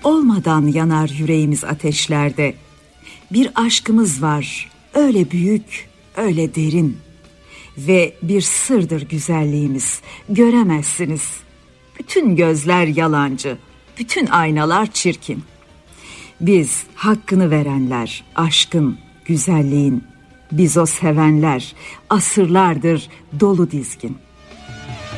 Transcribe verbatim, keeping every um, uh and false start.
olmadan yanar yüreğimiz ateşlerde. Bir aşkımız var, öyle büyük, öyle derin. Ve bir sırdır güzelliğimiz, göremezsiniz. Bütün gözler yalancı, bütün aynalar çirkin. Biz hakkını verenler, aşkın, güzelliğin. Biz o sevenler, asırlardır dolu dizgin.